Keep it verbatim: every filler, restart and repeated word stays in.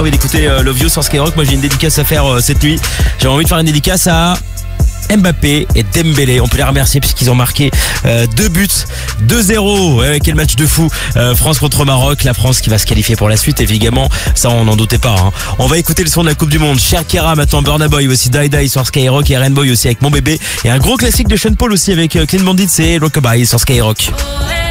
envie d'écouter euh, Love You sur Skyrock. Moi j'ai une dédicace à faire euh, cette nuit. J'ai envie de faire une dédicace à Mbappé et Dembélé. On peut les remercier puisqu'ils ont marqué euh, deux buts, deux zéro. Ouais, quel match de fou. euh, France contre Maroc, la France qui va se qualifier pour la suite, évidemment, ça on n'en doutait pas, hein. On va écouter le son de la Coupe du Monde. Shakira maintenant, Burna Boy aussi, Die Die sur Skyrock, et Rainbow aussi avec Mon Bébé, et un gros classique de Sean Paul aussi avec euh, Clean Bandit, c'est Rockabye sur Skyrock.